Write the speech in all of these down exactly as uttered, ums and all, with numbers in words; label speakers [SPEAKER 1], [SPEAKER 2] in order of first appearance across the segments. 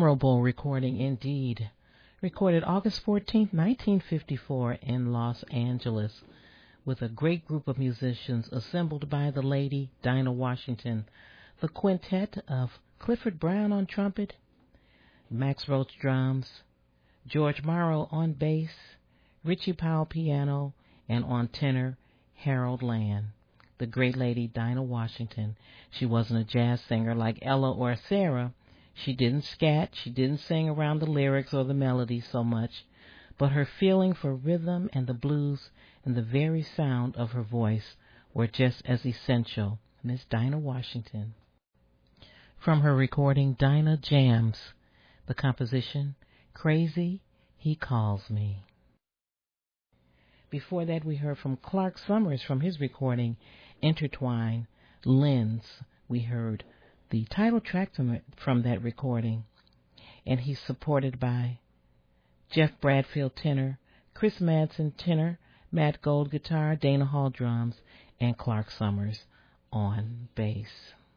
[SPEAKER 1] memorable recording indeed. Recorded August fourteenth, nineteen fifty-four in Los Angeles with a great group of musicians assembled by the lady Dinah Washington, the quintet of Clifford Brown on trumpet, Max Roach drums, George Morrow on bass, Richie Powell piano, and on tenor, Harold Land. The great lady Dinah Washington. She wasn't a jazz singer like Ella or Sarah. She didn't scat, she didn't sing around the lyrics or the melody so much, but her feeling for rhythm and the blues and the very sound of her voice were just as essential. Miss Dinah Washington. From her recording Dinah Jams, the composition Crazy He Calls Me. Before that, we heard from Clark Summers from his recording Intertwine, Lens. We heard the title track from, from that recording, and he's supported by Jeff Bradfield tenor, Chris Madsen tenor, Matt Gold guitar, Dana Hall drums, and Clark Summers on bass.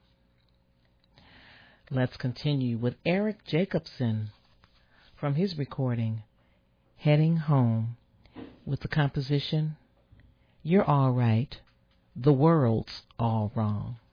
[SPEAKER 1] Let's continue with Eric Jacobson from his recording Heading Home, with the composition You're All Right, The World's All Wrong.